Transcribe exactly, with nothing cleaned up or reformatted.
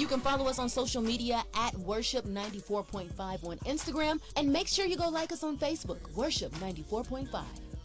You can follow us on social media at Worship ninety-four point five on Instagram, and make sure you go like us on Facebook, Worship ninety-four point five.